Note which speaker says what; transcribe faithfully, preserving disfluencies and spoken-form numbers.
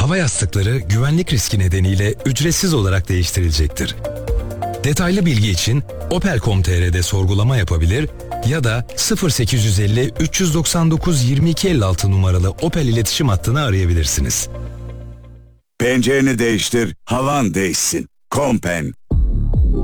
Speaker 1: Hava yastıkları güvenlik riski nedeniyle ücretsiz olarak değiştirilecektir. Detaylı bilgi için opel nokta com nokta tr'de sorgulama yapabilir ya da sıfır sekiz yüz elli üç yüz doksan dokuz yirmi iki elli altı numaralı Opel iletişim hattını arayabilirsiniz.
Speaker 2: Pencereni değiştir, havan değişsin. Kompen,